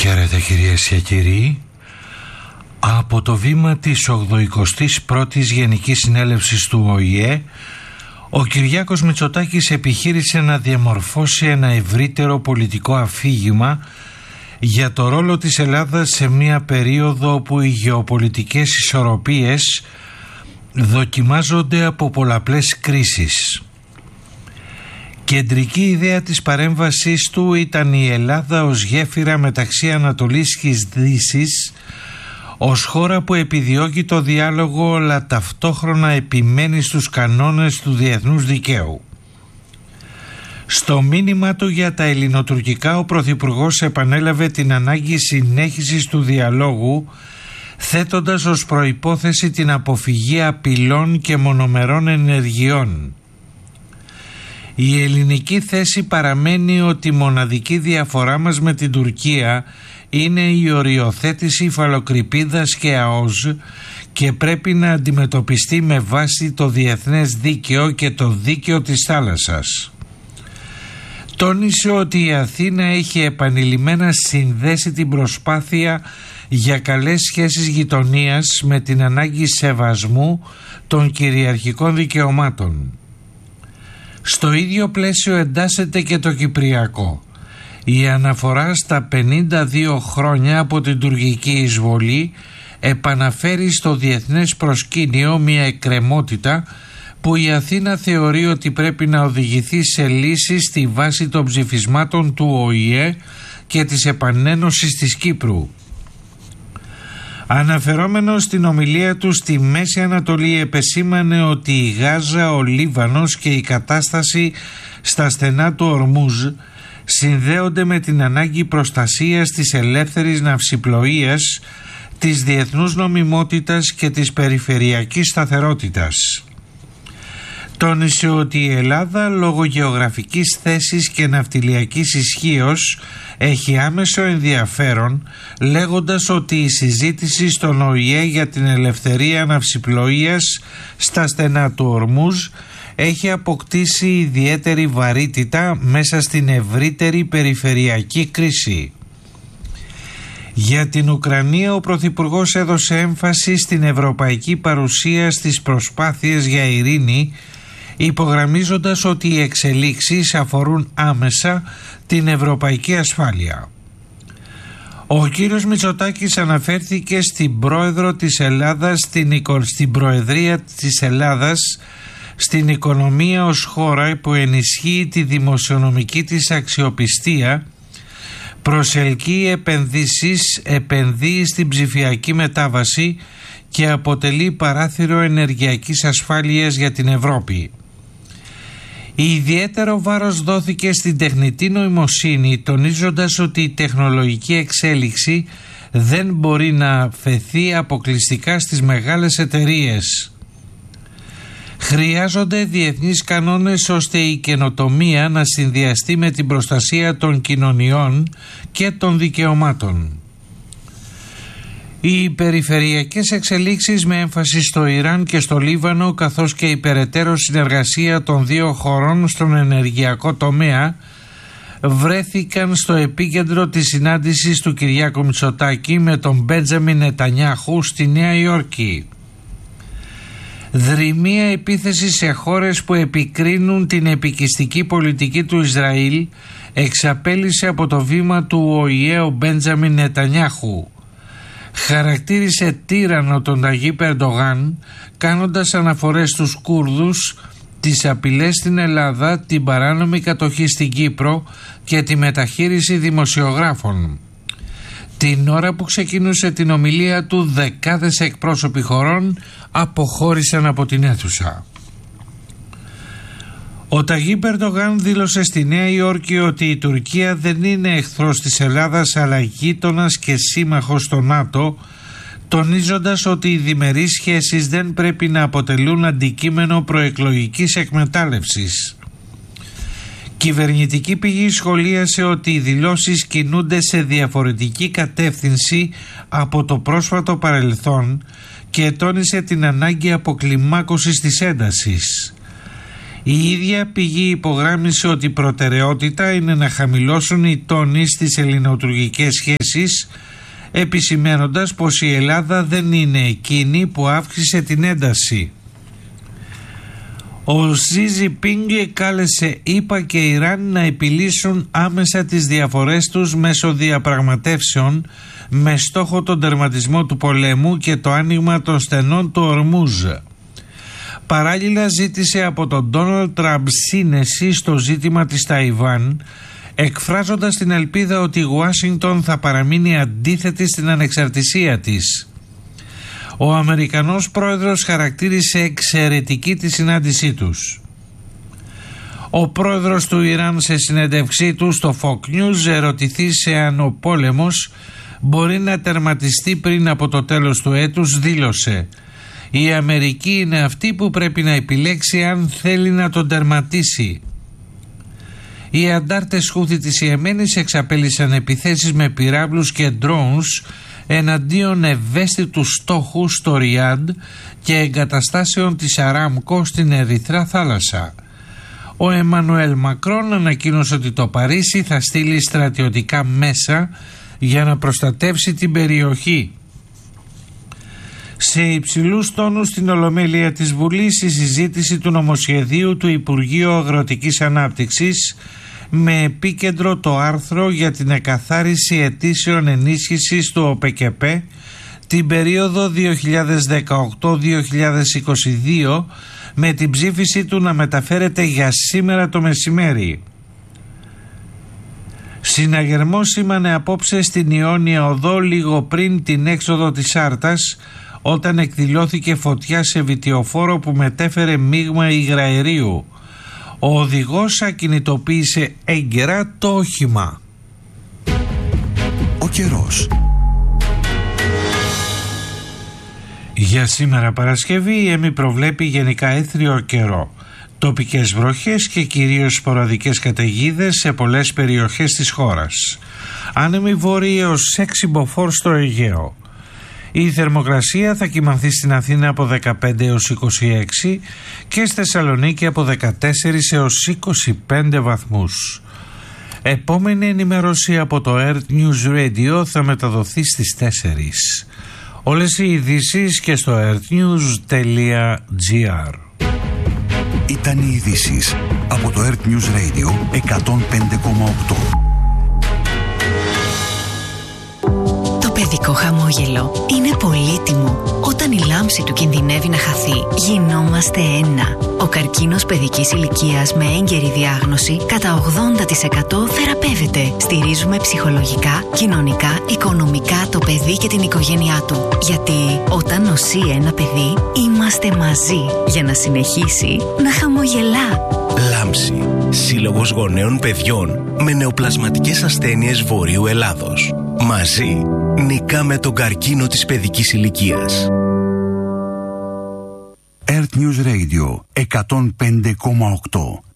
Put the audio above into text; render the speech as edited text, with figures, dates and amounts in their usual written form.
Χαίρετε κυρίες και κύριοι. Από το βήμα της 81ης Γενικής Συνέλευσης του ΟΗΕ, ο Κυριάκος Μητσοτάκης επιχείρησε να διαμορφώσει ένα ευρύτερο πολιτικό αφήγημα για το ρόλο της Ελλάδας σε μια περίοδο όπου οι γεωπολιτικές ισορροπίες δοκιμάζονται από πολλαπλές κρίσεις. Κεντρική ιδέα της παρέμβασής του ήταν η Ελλάδα ως γέφυρα μεταξύ Ανατολής και Δύσης, ως χώρα που επιδιώκει το διάλογο αλλά ταυτόχρονα επιμένει στους κανόνες του διεθνούς δικαίου. Στο μήνυμα του για τα ελληνοτουρκικά, ο Πρωθυπουργός επανέλαβε την ανάγκη συνέχισης του διαλόγου, θέτοντας ως προϋπόθεση την αποφυγή απειλών και μονομερών ενεργειών. Η ελληνική θέση παραμένει ότι η μοναδική διαφορά μας με την Τουρκία είναι η οριοθέτηση υφαλοκρηπίδας και ΑΟΣ και πρέπει να αντιμετωπιστεί με βάση το διεθνές δίκαιο και το δίκαιο της θάλασσας. Τόνισε ότι η Αθήνα έχει επανειλημμένα συνδέσει την προσπάθεια για καλές σχέσεις γειτονίας με την ανάγκη σεβασμού των κυριαρχικών δικαιωμάτων. Στο ίδιο πλαίσιο εντάσσεται και το Κυπριακό. Η αναφορά στα 52 χρόνια από την τουρκική εισβολή επαναφέρει στο διεθνές προσκήνιο μια εκκρεμότητα που η Αθήνα θεωρεί ότι πρέπει να οδηγηθεί σε λύσεις στη βάση των ψηφισμάτων του ΟΗΕ και της επανένωσης της Κύπρου. Αναφερόμενος στην ομιλία του στη Μέση Ανατολή, επεσήμανε ότι η Γάζα, ο Λίβανος και η κατάσταση στα στενά του Ορμούζ συνδέονται με την ανάγκη προστασίας της ελεύθερης ναυσιπλοείας, της διεθνούς νομιμότητας και της περιφερειακής σταθερότητας. Τόνισε ότι η Ελλάδα, λόγω γεωγραφικής θέσης και ναυτιλιακής ισχύως, έχει άμεσο ενδιαφέρον, λέγοντας ότι η συζήτηση στον ΟΗΕ για την ελευθερία ναυσιπλοείας στα στενά του Ορμούζ έχει αποκτήσει ιδιαίτερη βαρύτητα μέσα στην ευρύτερη περιφερειακή κρίση. Για την Ουκρανία, ο Πρωθυπουργός έδωσε έμφαση στην ευρωπαϊκή παρουσία στις προσπάθειες για ειρήνη, υπογραμμίζοντας ότι οι εξελίξεις αφορούν άμεσα την ευρωπαϊκή ασφάλεια. Ο κύριος Μητσοτάκης αναφέρθηκε στην πρόεδρο της Ελλάδας, στην προεδρία της Ελλάδας, στην οικονομία ως χώρα που ενισχύει τη δημοσιονομική της αξιοπιστία, προσελκύει επενδύσεις, επενδύει στην ψηφιακή μετάβαση και αποτελεί παράθυρο ενεργειακής ασφάλειας για την Ευρώπη. Ιδιαίτερο βάρος δόθηκε στην τεχνητή νοημοσύνη, τονίζοντας ότι η τεχνολογική εξέλιξη δεν μπορεί να αφαιθεί αποκλειστικά στις μεγάλες εταιρείες. Χρειάζονται διεθνείς κανόνες ώστε η καινοτομία να συνδυαστεί με την προστασία των κοινωνιών και των δικαιωμάτων. Οι περιφερειακές εξελίξεις με έμφαση στο Ιράν και στο Λίβανο, καθώς και η περαιτέρω συνεργασία των δύο χωρών στον ενεργειακό τομέα, βρέθηκαν στο επίκεντρο της συνάντησης του Κυριάκου Μητσοτάκη με τον Μπέντζαμιν Νετανιάχου στη Νέα Υόρκη. Δρυμία επίθεση σε χώρες που επικρίνουν την επικιστική πολιτική του Ισραήλ εξαπέλυσε από το βήμα του ΟΗΕ ο Μπέντζαμιν Νετανιάχου. Χαρακτήρισε τύραννο τον Ταγίπ Ερντογάν, κάνοντας αναφορές στους Κούρδους, τις απειλές στην Ελλάδα, την παράνομη κατοχή στην Κύπρο και τη μεταχείριση δημοσιογράφων. Την ώρα που ξεκινούσε την ομιλία του, δεκάδες εκπρόσωποι χωρών αποχώρησαν από την αίθουσα. Ο Ταγίπ Ερντογάν δήλωσε στη Νέα Υόρκη ότι η Τουρκία δεν είναι εχθρός της Ελλάδας αλλά γείτονας και σύμμαχος στο ΝΑΤΟ, τονίζοντας ότι οι διμερείς σχέσεις δεν πρέπει να αποτελούν αντικείμενο προεκλογικής εκμετάλλευσης. Κυβερνητική πηγή σχολίασε ότι οι δηλώσεις κινούνται σε διαφορετική κατεύθυνση από το πρόσφατο παρελθόν και τόνισε την ανάγκη αποκλιμάκωσης της έντασης. Η ίδια πηγή υπογράμμισε ότι η προτεραιότητα είναι να χαμηλώσουν οι τόνοι στις ελληνοτουρκικές σχέσεις, επισημαίνοντας πως η Ελλάδα δεν είναι εκείνη που αύξησε την ένταση. Ο Xi Jinping κάλεσε ΗΠΑ και Ιράν να επιλύσουν άμεσα τις διαφορές τους μέσω διαπραγματεύσεων με στόχο τον τερματισμό του πολέμου και το άνοιγμα των στενών του Ορμούζ. Παράλληλα ζήτησε από τον Ντόναλντ Τραμπ σύνεση στο ζήτημα της Ταϊβάν, εκφράζοντας την ελπίδα ότι η Ουάσιγκτον θα παραμείνει αντίθετη στην ανεξαρτησία της. Ο Αμερικανός πρόεδρος χαρακτήρισε εξαιρετική τη συνάντησή τους. Ο πρόεδρος του Ιράν σε συνέντευξή του στο Fox News ερωτηθήσε αν ο πόλεμος μπορεί να τερματιστεί πριν από το τέλος του έτους, δήλωσε: «Η Αμερική είναι αυτή που πρέπει να επιλέξει αν θέλει να τον τερματίσει». Οι αντάρτες Χούθι της Ιεμένης εξαπέλυσαν επιθέσεις με πυράβλους και drones εναντίον ευαίσθητου στόχου στο Ριάντ και εγκαταστάσεων της Αράμκο στην Ερυθρά θάλασσα. Ο Εμμανουέλ Μακρόν ανακοίνωσε ότι το Παρίσι θα στείλει στρατιωτικά μέσα για να προστατεύσει την περιοχή. Σε υψηλούς τόνους στην Ολομέλεια της Βουλής η συζήτηση του νομοσχεδίου του Υπουργείου Αγροτικής Ανάπτυξης με επίκεντρο το άρθρο για την εκαθάριση αιτήσεων ενίσχυσης του ΟΠΕΚΕΠΕ την περίοδο 2018-2022 με την ψήφιση του να μεταφέρεται για σήμερα το μεσημέρι. Συναγερμός σήμανε απόψε στην Ιόνια Οδό λίγο πριν την έξοδο της Άρτας, όταν εκδηλώθηκε φωτιά σε βιτιοφόρο που μετέφερε μείγμα υγραερίου. Ο οδηγός ακινητοποίησε έγκαιρα το όχημα. Ο καιρός. Για σήμερα Παρασκευή η ΕΜΗ προβλέπει γενικά έθριο καιρό. Τοπικές βροχές και κυρίως σποραδικές καταιγίδες σε πολλές περιοχές της χώρας. Άνεμοι βόρειοι έως 6 μποφόρ στο Αιγαίο. Η θερμοκρασία θα κυμανθεί στην Αθήνα από 15 έως 26 και στη Θεσσαλονίκη από 14 έως 25 βαθμούς. Επόμενη ενημέρωση από το Earth News Radio θα μεταδοθεί στις 4. Όλες οι ειδήσεις και στο earthnews.gr. Ήταν οι ειδήσεις από το Earth News Radio 105,8. Το παιδικό χαμόγελο είναι πολύτιμο. Όταν η λάμψη του κινδυνεύει να χαθεί, γινόμαστε ένα. Ο καρκίνος παιδικής ηλικίας με έγκαιρη διάγνωση κατά 80% θεραπεύεται. Στηρίζουμε ψυχολογικά, κοινωνικά, οικονομικά το παιδί και την οικογένειά του. Γιατί όταν νοσεί ένα παιδί, είμαστε μαζί για να συνεχίσει να χαμογελά. Λάμψη. Σύλλογος Γονέων Παιδιών με νεοπλασματικές ασθένειες Βορείου Ελλάδος. Μαζί νικάμε τον καρκίνο της παιδικής ηλικίας. Earth News Radio 105,8.